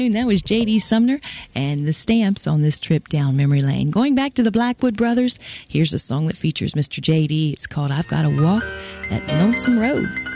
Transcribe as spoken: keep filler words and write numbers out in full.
That was J D. Sumner and the Stamps on this trip down memory lane. Going back to the Blackwood Brothers, here's a song that features Mister J D. It's called I've Gotta Walk That Lonesome Road.